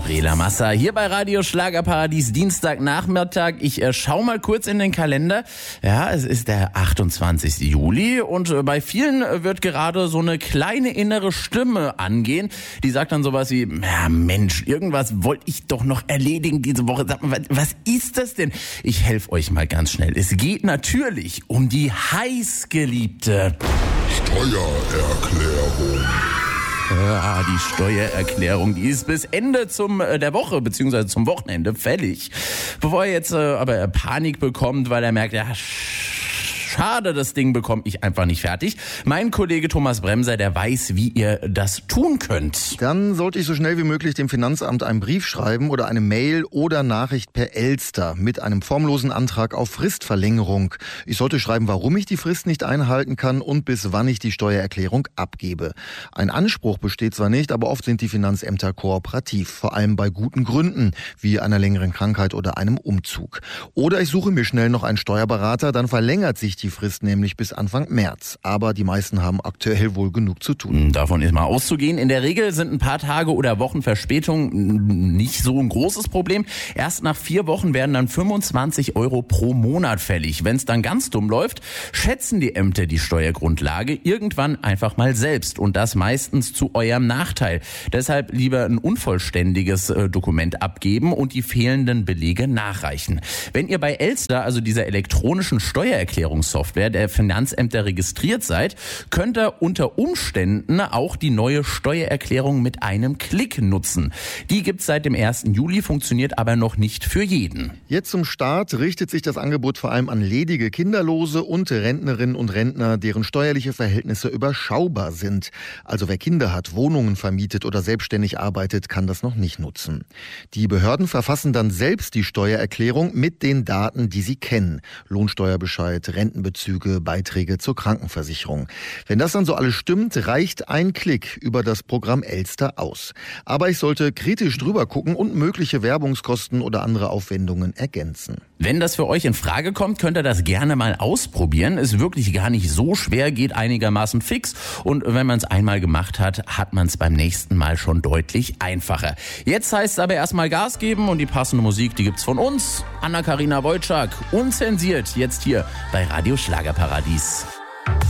Gabriela Massa hier bei Radio Schlagerparadies, Dienstagnachmittag. Ich schau mal kurz in den Kalender. Ja, es ist der 28. Juli und bei vielen wird gerade so eine kleine innere Stimme angehen. Die sagt dann sowas wie, ja Mensch, irgendwas wollte ich doch noch erledigen diese Woche. Sag mal, was ist das denn? Ich helfe euch mal ganz schnell. Es geht natürlich um die heißgeliebte Steuererklärung. Ja, die Steuererklärung, die ist bis Ende der Woche bzw. zum Wochenende fällig. Bevor er jetzt aber Panik bekommt, weil er merkt, ja, schade, das Ding bekomme ich einfach nicht fertig. Mein Kollege Thomas Bremser, der weiß, wie ihr das tun könnt. Dann sollte ich so schnell wie möglich dem Finanzamt einen Brief schreiben oder eine Mail oder Nachricht per Elster mit einem formlosen Antrag auf Fristverlängerung. Ich sollte schreiben, warum ich die Frist nicht einhalten kann und bis wann ich die Steuererklärung abgebe. Ein Anspruch besteht zwar nicht, aber oft sind die Finanzämter kooperativ, vor allem bei guten Gründen, wie einer längeren Krankheit oder einem Umzug. Oder ich suche mir schnell noch einen Steuerberater, dann verlängert sich die Frist nämlich bis Anfang März. Aber die meisten haben aktuell wohl genug zu tun. Davon ist mal auszugehen. In der Regel sind ein paar Tage oder Wochen Verspätung nicht so ein großes Problem. Erst nach 4 Wochen werden dann 25 € pro Monat fällig. Wenn es dann ganz dumm läuft, schätzen die Ämter die Steuergrundlage irgendwann einfach mal selbst. Und das meistens zu eurem Nachteil. Deshalb lieber ein unvollständiges Dokument abgeben und die fehlenden Belege nachreichen. Wenn ihr bei Elster, also dieser elektronischen Steuererklärungssoftware der Finanzämter registriert seid, könnt ihr unter Umständen auch die neue Steuererklärung mit einem Klick nutzen. Die gibt's seit dem 1. Juli, funktioniert aber noch nicht für jeden. Jetzt zum Start richtet sich das Angebot vor allem an ledige Kinderlose und Rentnerinnen und Rentner, deren steuerliche Verhältnisse überschaubar sind. Also wer Kinder hat, Wohnungen vermietet oder selbstständig arbeitet, kann das noch nicht nutzen. Die Behörden verfassen dann selbst die Steuererklärung mit den Daten, die sie kennen. Lohnsteuerbescheid, Rentenbezüge, Beiträge zur Krankenversicherung. Wenn das dann so alles stimmt, reicht ein Klick über das Programm Elster aus. Aber ich sollte kritisch drüber gucken und mögliche Werbungskosten oder andere Aufwendungen ergänzen. Wenn das für euch in Frage kommt, könnt ihr das gerne mal ausprobieren. Ist wirklich gar nicht so schwer, geht einigermaßen fix. Und wenn man es einmal gemacht hat, hat man es beim nächsten Mal schon deutlich einfacher. Jetzt heißt es aber erstmal Gas geben und die passende Musik, die gibt's von uns. Anna-Karina Wojcik, unzensiert, jetzt hier bei Radio Schlagerparadies.